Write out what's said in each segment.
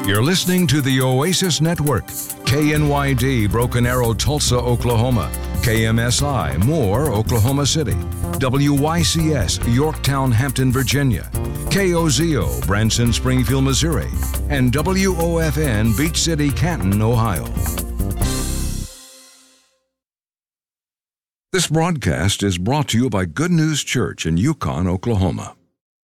You're listening to the Oasis Network, KNYD, Broken Arrow, Tulsa, Oklahoma, KMSI, Moore, Oklahoma City, WYCS, Yorktown, Hampton, Virginia, KOZO, Branson, Springfield, Missouri, and WOFN, Beach City, Canton, Ohio. This broadcast is brought to you by Good News Church in Yukon, Oklahoma.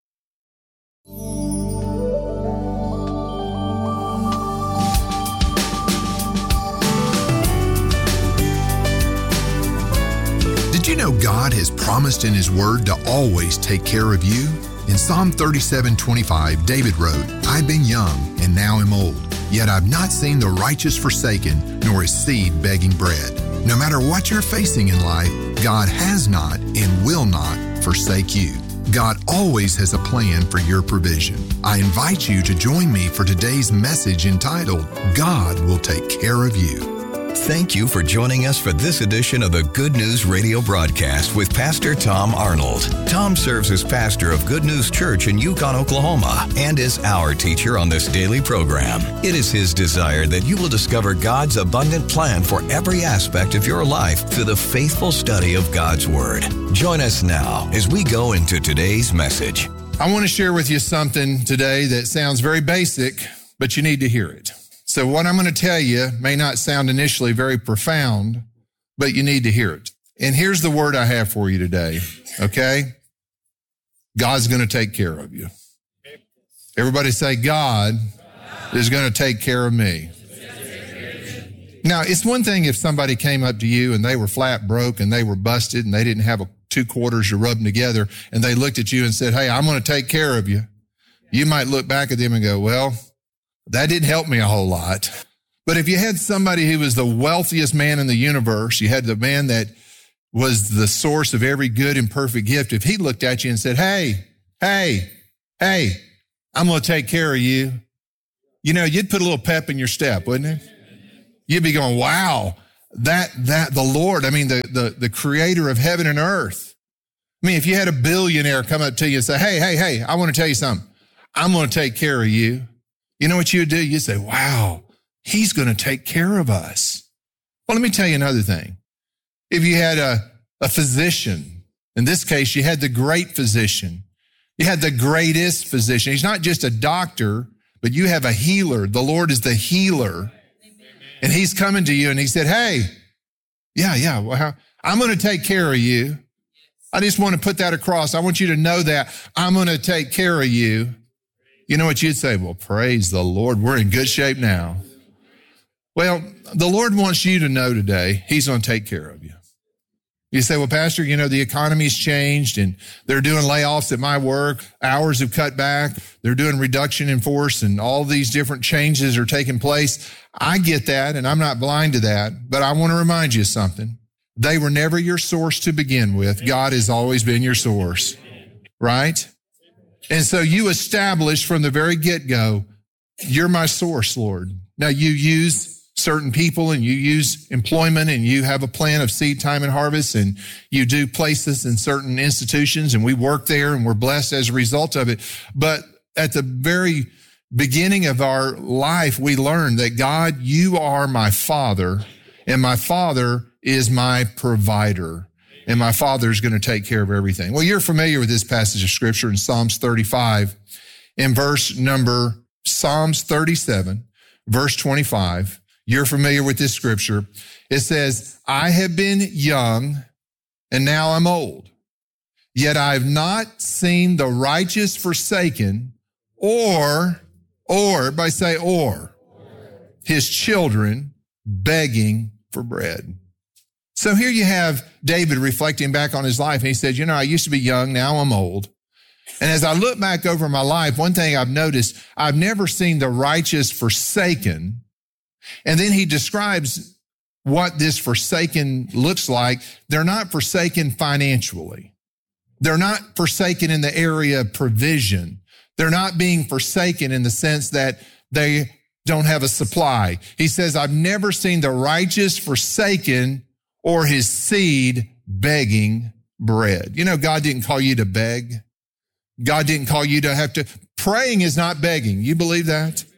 Did you know God has promised in His Word to always take care of you? In Psalm 37:25, David wrote, I've been young and now am old, yet I've not seen the righteous forsaken, nor his seed begging bread. No matter what you're facing in life, God has not and will not forsake you. God always has a plan for your provision. I invite you to join me for today's message entitled, God Will Take Care of You. Thank you for joining us for this edition of the Good News Radio broadcast with Pastor Tom Arnold. Tom serves as pastor of Good News Church in Yukon, Oklahoma, and is our teacher on this daily program. It is his desire that you will discover God's abundant plan for every aspect of your life through the faithful study of God's Word. Join us now as we go into today's message. I want to share with you something today that sounds very basic, but you need to hear it. So what I'm going to tell you may not sound initially very profound, but you need to hear it. And here's the word I have for you today, okay? God's going to take care of you. Everybody say, God is going to take care of me. Now, it's one thing if somebody came up to you and they were flat broke and they were busted and they didn't have two quarters to rub them together and they looked at you and said, hey, I'm going to take care of you. You might look back at them and go, well, that didn't help me a whole lot. But if you had somebody who was the wealthiest man in the universe, you had the man that was the source of every good and perfect gift. If he looked at you and said, hey, I'm going to take care of you. You know, you'd put a little pep in your step, wouldn't it? You'd be going, wow, that the Lord, I mean, the creator of heaven and earth. I mean, if you had a billionaire come up to you and say, hey, I want to tell you something. I'm going to take care of you. You know what you would do? You'd say, wow, he's going to take care of us. Well, let me tell you another thing. If you had a physician, in this case, you had the great physician. You had the greatest physician. He's not just a doctor, but you have a healer. The Lord is the healer. And he's coming to you and he said, hey, well, I'm going to take care of you. I just want to put that across. I want you to know that I'm going to take care of you. You know what you'd say? Well, praise the Lord. We're in good shape now. Well, the Lord wants you to know today, he's going to take care of you. You say, well, Pastor, you know, the economy's changed and they're doing layoffs at my work. Hours have cut back. They're doing reduction in force and all these different changes are taking place. I get that and I'm not blind to that, but I want to remind you of something. They were never your source to begin with. God has always been your source, right? And so you established from the very get-go, you're my source, Lord. Now you use certain people and you use employment and you have a plan of seed time and harvest and you do places in certain institutions and we work there and we're blessed as a result of it. But at the very beginning of our life, we learned that God, you are my Father and my Father is my provider. And my Father is going to take care of everything. Well, you're familiar with this passage of Scripture in Psalms 35. In Psalms 37, verse 25, you're familiar with this Scripture. It says, I have been young and now I'm old, yet I've not seen the righteous forsaken or, his children begging for bread. So here you have David reflecting back on his life. And he said, you know, I used to be young. Now I'm old. And as I look back over my life, one thing I've noticed, I've never seen the righteous forsaken. And then he describes what this forsaken looks like. They're not forsaken financially. They're not forsaken in the area of provision. They're not being forsaken in the sense that they don't have a supply. He says, I've never seen the righteous forsaken or his seed begging bread. You know, God didn't call you to beg. God didn't call you to have to. Praying is not begging. You believe that?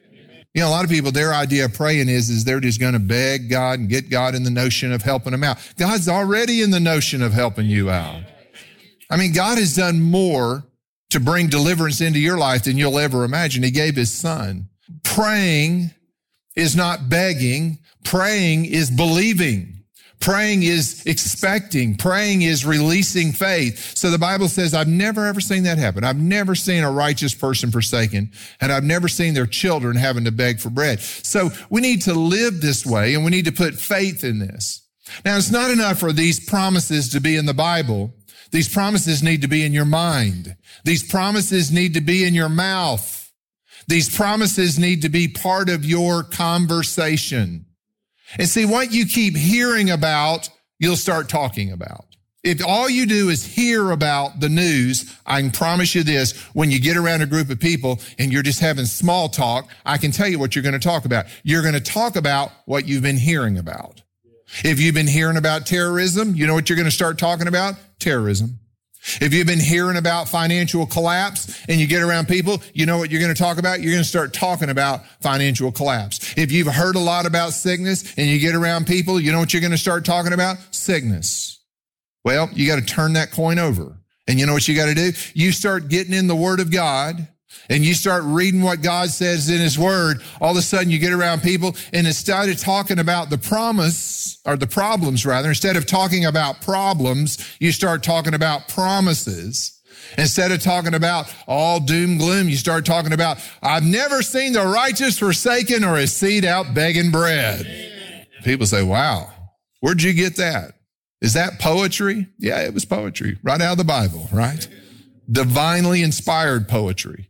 You know, a lot of people, their idea of praying is they're just going to beg God and get God in the notion of helping them out. God's already in the notion of helping you out. I mean, God has done more to bring deliverance into your life than you'll ever imagine. He gave his son. Praying is not begging. Praying is believing. Praying is expecting. Praying is releasing faith. So the Bible says, I've never ever seen that happen. I've never seen a righteous person forsaken, and I've never seen their children having to beg for bread. So we need to live this way, and we need to put faith in this. Now, it's not enough for these promises to be in the Bible. These promises need to be in your mind. These promises need to be in your mouth. These promises need to be part of your conversation. And see, what you keep hearing about, you'll start talking about. If all you do is hear about the news, I can promise you this, when you get around a group of people and you're just having small talk, I can tell you what you're going to talk about. You're going to talk about what you've been hearing about. If you've been hearing about terrorism, you know what you're going to start talking about? Terrorism. If you've been hearing about financial collapse and you get around people, you know what you're going to talk about? You're going to start talking about financial collapse. If you've heard a lot about sickness and you get around people, you know what you're going to start talking about? Sickness. Well, you got to turn that coin over. And you know what you got to do? You start getting in the Word of God and you start reading what God says in his word. All of a sudden you get around people, and instead of talking about the promise, or the problems rather, instead of talking about problems, you start talking about promises. Instead of talking about all doom, gloom, you start talking about, I've never seen the righteous forsaken or his seed out begging bread. People say, wow, where'd you get that? Is that poetry? Yeah, it was poetry, right out of the Bible, right? Divinely inspired poetry.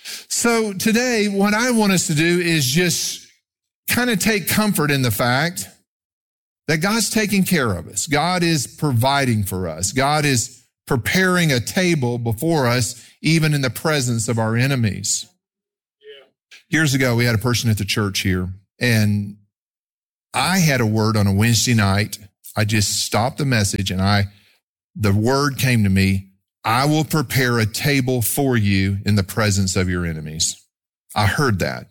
So today, what I want us to do is just kind of take comfort in the fact that God's taking care of us. God is providing for us. God is preparing a table before us, even in the presence of our enemies. Years ago, we had a person at the church here, and I had a word on a Wednesday night. I just stopped the message, and the word came to me, I will prepare a table for you in the presence of your enemies. I heard that.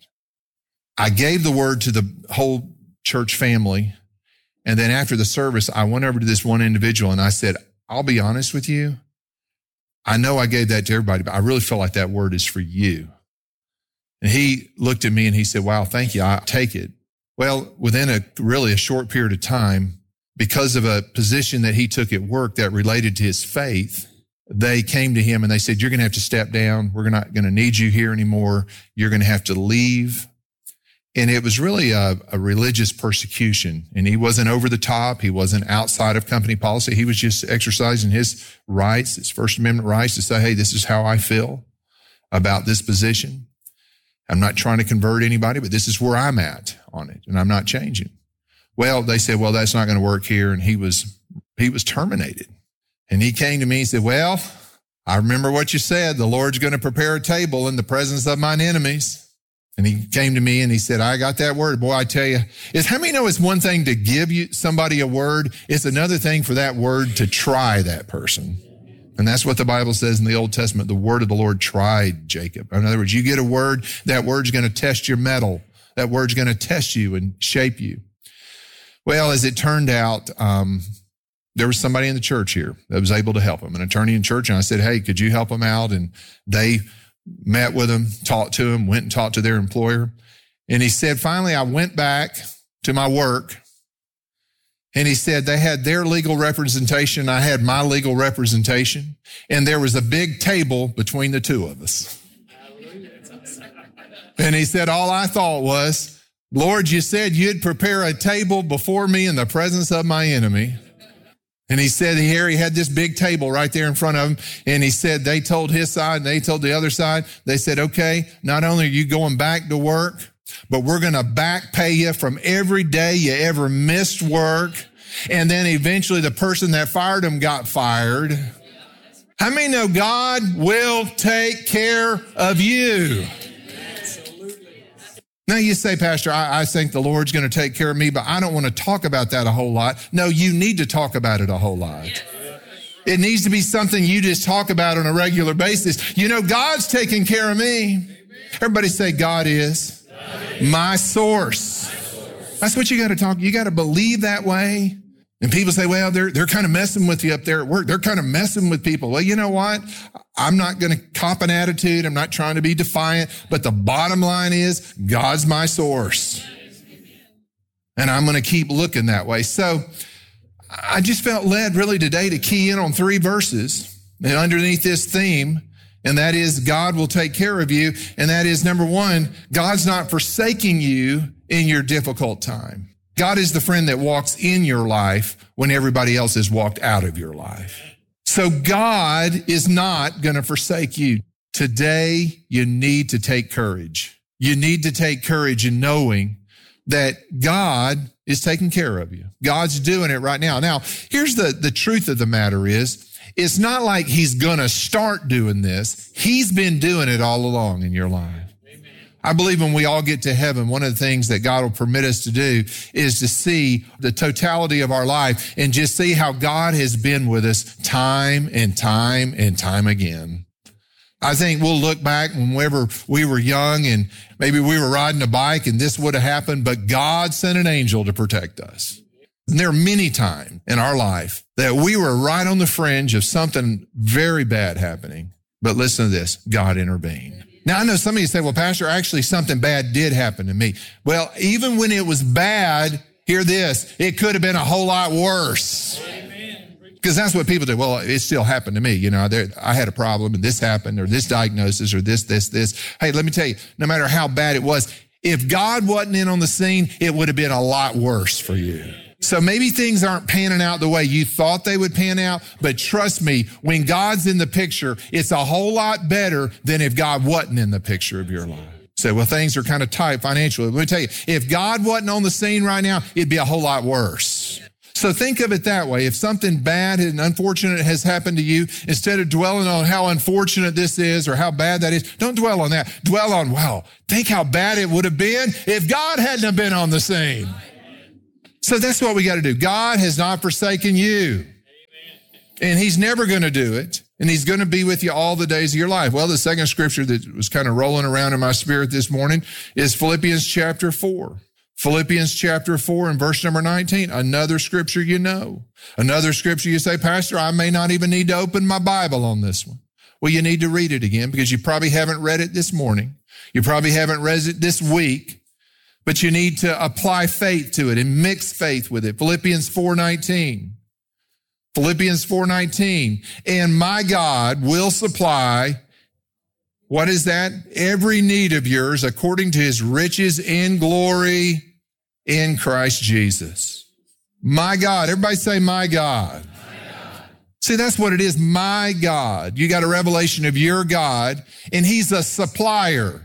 I gave the word to the whole church family. And then after the service, I went over to this one individual and I said, I'll be honest with you. I know I gave that to everybody, but I really feel like that word is for you. And he looked at me and he said, wow, thank you. I'll take it. Well, within a short period of time, because of a position that he took at work that related to his faith, they came to him and they said, you're going to have to step down. We're not going to need you here anymore. You're going to have to leave. And it was really a religious persecution. And he wasn't over the top. He wasn't outside of company policy. He was just exercising his rights, his First Amendment rights to say, hey, this is how I feel about this position. I'm not trying to convert anybody, but this is where I'm at on it. And I'm not changing. Well, they said, well, that's not going to work here. And he was terminated. And he came to me and said, well, I remember what you said. The Lord's going to prepare a table in the presence of mine enemies. And he came to me and he said, I got that word. Boy, I tell you, how many know it's one thing to give somebody a word? It's another thing for that word to try that person. And that's what the Bible says in the Old Testament. The word of the Lord tried Jacob. In other words, you get a word, that word's going to test your mettle. That word's going to test you and shape you. Well, as it turned out, there was somebody in the church here that was able to help him, an attorney in church. And I said, hey, could you help him out? And they met with him, talked to him, went and talked to their employer. And he said, finally, I went back to my work. And he said they had their legal representation. I had my legal representation. And there was a big table between the two of us. And he said, all I thought was, Lord, you said you'd prepare a table before me in the presence of my enemy. And he said here he had this big table right there in front of him. And he said they told his side and they told the other side. They said, okay, not only are you going back to work, but we're going to back pay you from every day you ever missed work. And then eventually the person that fired him got fired. How many know God will take care of you? Now you say, Pastor, I think the Lord's going to take care of me, but I don't want to talk about that a whole lot. No, you need to talk about it a whole lot. It needs to be something you just talk about on a regular basis. You know, God's taking care of me. Everybody say, God is. My source. That's what you got to talk. You got to believe that way. And people say, well, they're kind of messing with you up there at work. They're kind of messing with people. Well, you know what? I'm not going to cop an attitude. I'm not trying to be defiant. But the bottom line is God's my source. And I'm going to keep looking that way. So I just felt led really today to key in on 3 verses and underneath this theme. And that is God will take care of you. And that is, number 1, God's not forsaking you in your difficult time. God is the friend that walks in your life when everybody else has walked out of your life. So God is not going to forsake you. Today, you need to take courage. You need to take courage in knowing that God is taking care of you. God's doing it right now. Now, here's the truth of the matter is, it's not like he's going to start doing this. He's been doing it all along in your life. I believe when we all get to heaven, one of the things that God will permit us to do is to see the totality of our life and just see how God has been with us time and time and time again. I think we'll look back whenever we were young and maybe we were riding a bike and this would have happened, but God sent an angel to protect us. And there are many times in our life that we were right on the fringe of something very bad happening. But listen to this, God intervened. Now, I know some of you say, well, Pastor, actually something bad did happen to me. Well, even when it was bad, hear this, it could have been a whole lot worse. Because that's what people do. Well, it still happened to me. You know, I had a problem and this happened or this diagnosis or this. Hey, let me tell you, no matter how bad it was, if God wasn't in on the scene, it would have been a lot worse for you. So maybe things aren't panning out the way you thought they would pan out, but trust me, when God's in the picture, it's a whole lot better than if God wasn't in the picture of your life. Say, well, things are kind of tight financially. Let me tell you, if God wasn't on the scene right now, it'd be a whole lot worse. So think of it that way. If something bad and unfortunate has happened to you, instead of dwelling on how unfortunate this is or how bad that is, don't dwell on that. Dwell on, wow, think how bad it would have been if God hadn't have been on the scene. So that's what we got to do. God has not forsaken you. And he's never going to do it. And he's going to be with you all the days of your life. Well, the second scripture that was kind of rolling around in my spirit this morning is Philippians chapter 4. Philippians chapter 4 and verse number 19. Another scripture you know. Another scripture you say, Pastor, I may not even need to open my Bible on this one. Well, you need to read it again because you probably haven't read it this morning. You probably haven't read it this week. But you need to apply faith to it and mix faith with it. Philippians 4:19. Philippians 4:19. And my God will supply, what is that? Every need of yours according to his riches in glory in Christ Jesus. My God. Everybody say, my God. See, that's what it is. My God. You got a revelation of your God, and he's a supplier.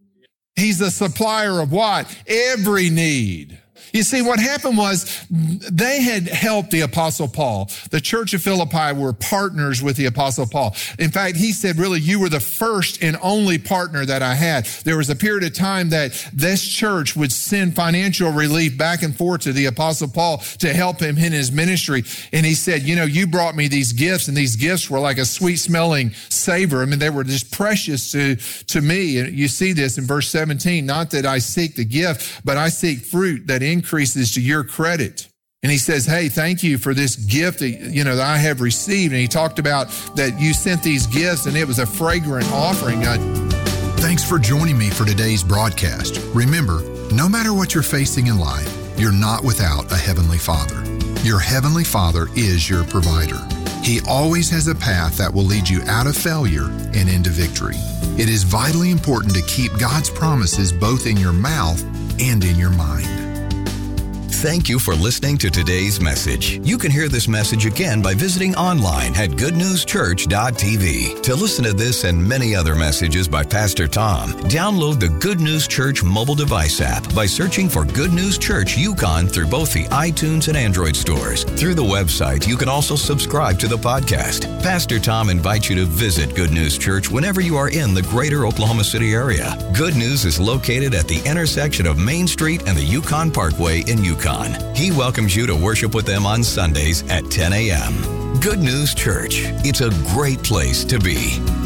He's a supplier of what? Every need. You see, what happened was they had helped the Apostle Paul. The church of Philippi were partners with the Apostle Paul. In fact, he said, really, you were the first and only partner that I had. There was a period of time that this church would send financial relief back and forth to the Apostle Paul to help him in his ministry. And he said, you know, you brought me these gifts, and these gifts were like a sweet-smelling savor. I mean, they were just precious to me. And you see this in verse 17, not that I seek the gift, but I seek fruit that increases to your credit. And he says, hey, thank you for this gift that I have received. And he talked about that you sent these gifts and it was a fragrant offering. Thanks for joining me for today's broadcast. Remember, no matter what you're facing in life, you're not without a Heavenly Father. Your Heavenly Father is your provider. He always has a path that will lead you out of failure and into victory. It is vitally important to keep God's promises both in your mouth and in your mind. Thank you for listening to today's message. You can hear this message again by visiting online at goodnewschurch.tv. To listen to this and many other messages by Pastor Tom, download the Good News Church mobile device app by searching for Good News Church Yukon through both the iTunes and Android stores. Through the website, you can also subscribe to the podcast. Pastor Tom invites you to visit Good News Church whenever you are in the greater Oklahoma City area. Good News is located at the intersection of Main Street and the Yukon Parkway in Yukon. He welcomes you to worship with them on Sundays at 10 a.m. Good News Church. It's a great place to be.